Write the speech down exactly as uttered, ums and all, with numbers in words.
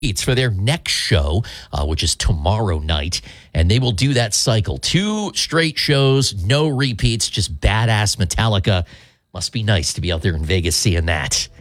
It's for their next show, uh, which is tomorrow night. And they will do that cycle. Two straight shows, no repeats, just badass Metallica. Must be nice to be out there in Vegas seeing that.